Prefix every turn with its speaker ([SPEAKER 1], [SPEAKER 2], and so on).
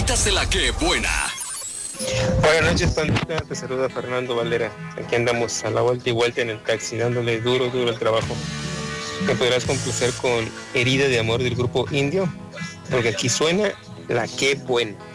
[SPEAKER 1] Cuentas de la que buena.
[SPEAKER 2] Buenas noches, pandita. Te saluda Fernando Valera. Aquí andamos a la vuelta y vuelta en el taxi, dándole duro el trabajo. ¿Me podrás complacer con Herida de Amor del grupo Indio? Porque aquí suena la que buena.